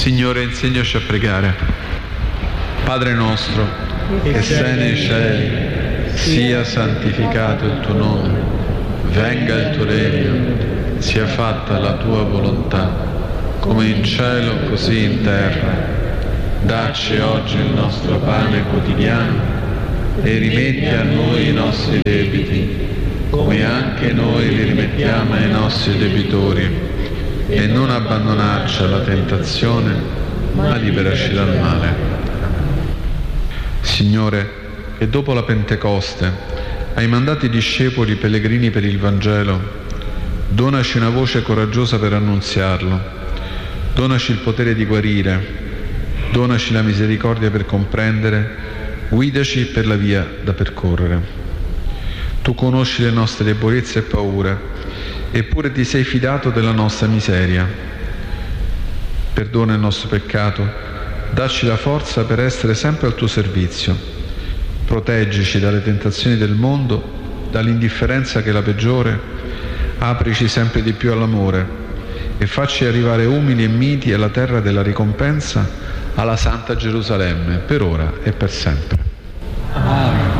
Signore, insegnaci a pregare. Padre nostro, che sei nei cieli, sia santificato il tuo nome, venga il tuo regno, sia fatta la tua volontà, come in cielo così in terra. Dacci oggi il nostro pane quotidiano e rimetti a noi i nostri debiti, come anche noi li rimettiamo ai nostri debitori. E non abbandonarci alla tentazione, ma liberaci dal male. Signore, che dopo la Pentecoste hai mandato i discepoli pellegrini per il Vangelo, donaci una voce coraggiosa per annunziarlo, donaci il potere di guarire, donaci la misericordia per comprendere, guidaci per la via da percorrere. Tu conosci le nostre debolezze e paure, eppure ti sei fidato della nostra miseria. Perdona il nostro peccato, dacci la forza per essere sempre al tuo servizio. Proteggici dalle tentazioni del mondo, dall'indifferenza che è la peggiore, aprici sempre di più all'amore e facci arrivare umili e miti alla terra della ricompensa, alla Santa Gerusalemme, per ora e per sempre. Amen.